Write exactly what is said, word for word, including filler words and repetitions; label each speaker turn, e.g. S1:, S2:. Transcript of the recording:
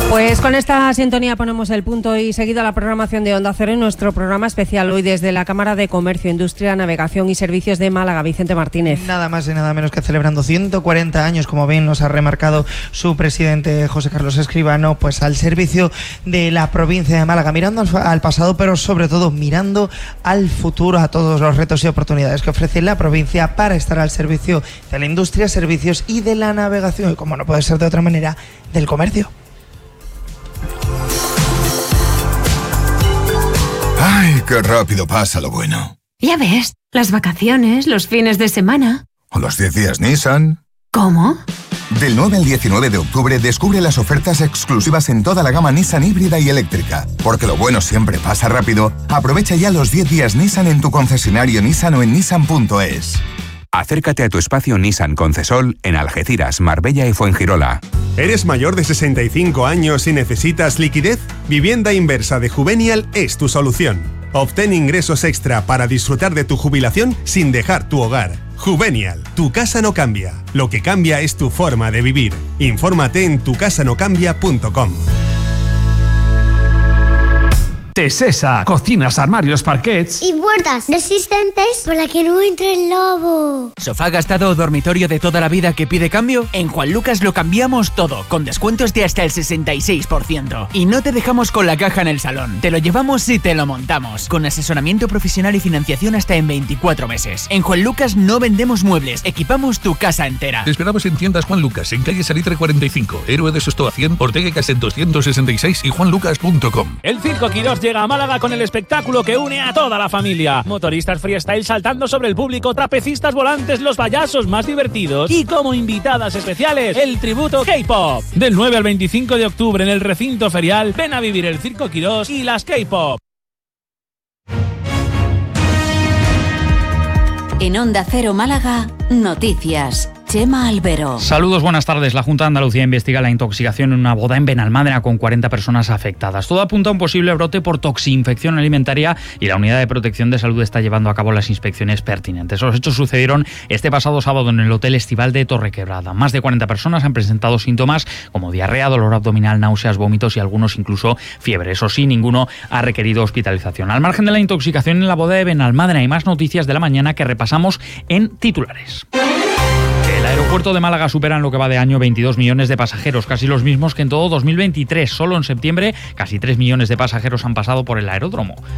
S1: Pues con esta sintonía ponemos el punto y seguido a la programación de Onda Cero en nuestro programa especial hoy desde la Cámara de Comercio, Industria, Navegación y Servicios de Málaga. Vicente Martínez.
S2: Nada más y nada menos que celebrando ciento cuarenta años, como bien nos ha remarcado su presidente José Carlos Escribano, pues al servicio de la provincia de Málaga, mirando al, al pasado, pero sobre todo mirando al futuro, a todos los retos y oportunidades que ofrece la provincia para estar al servicio de la industria, servicios y de la navegación, y como no puede ser de otra manera, del comercio.
S3: ¡Ay, qué rápido pasa lo bueno!
S4: Ya ves, las vacaciones, los fines de semana.
S3: ¿O los diez días Nissan?
S4: ¿Cómo?
S3: Del nueve al diecinueve de octubre descubre las ofertas exclusivas en toda la gama Nissan híbrida y eléctrica. Porque lo bueno siempre pasa rápido, aprovecha ya los diez días Nissan en tu concesionario Nissan o en nissan punto es.
S5: Acércate a tu espacio Nissan Concesol en Algeciras, Marbella y Fuengirola.
S6: ¿Eres mayor de sesenta y cinco años y necesitas liquidez? Vivienda Inversa de Juvenial es tu solución. Obtén ingresos extra para disfrutar de tu jubilación sin dejar tu hogar. Juvenial, tu casa no cambia. Lo que cambia es tu forma de vivir. Infórmate en tu casa no cambia punto com.
S7: Tesesa, cocinas, armarios, parquets
S8: y puertas resistentes para que no entre el lobo.
S9: ¿Sofá gastado o dormitorio de toda la vida que pide cambio? En Juan Lucas lo cambiamos todo, con descuentos de hasta el sesenta y seis por ciento. Y no te dejamos con la caja en el salón, te lo llevamos y te lo montamos, con asesoramiento profesional y financiación hasta en veinticuatro meses. En Juan Lucas no vendemos muebles, equipamos tu casa entera.
S10: Te esperamos en tiendas Juan Lucas, en calle Salitre cuarenta y cinco, Héroe de Sostoa cien, Ortega y Gasset doscientos sesenta y seis y juan lucas punto com.
S11: El Circo Quirós llega a Málaga con el espectáculo que une a toda la familia. Motoristas freestyle saltando sobre el público, trapecistas volantes, los payasos más divertidos y como invitadas especiales, el tributo K-pop. Del nueve al veinticinco de octubre en el recinto ferial, ven a vivir el Circo Quirós y las K-pop.
S12: En Onda Cero Málaga, noticias. Chema Albero.
S13: Saludos, buenas tardes. La Junta de Andalucía investiga la intoxicación en una boda en Benalmádena con cuarenta personas afectadas. Todo apunta a un posible brote por toxinfección alimentaria y la Unidad de Protección de Salud está llevando a cabo las inspecciones pertinentes. Los hechos sucedieron este pasado sábado en el Hotel Estival de Torrequebrada. Más de cuarenta personas han presentado síntomas como diarrea, dolor abdominal, náuseas, vómitos y algunos incluso fiebre. Eso sí, ninguno ha requerido hospitalización. Al margen de la intoxicación en la boda de Benalmádena hay más noticias de la mañana que repasamos en titulares. El aeropuerto de Málaga supera en lo que va de año veintidós millones de pasajeros, casi los mismos que en todo dos mil veintitrés. Solo en septiembre, casi tres millones de pasajeros han pasado por el aeródromo.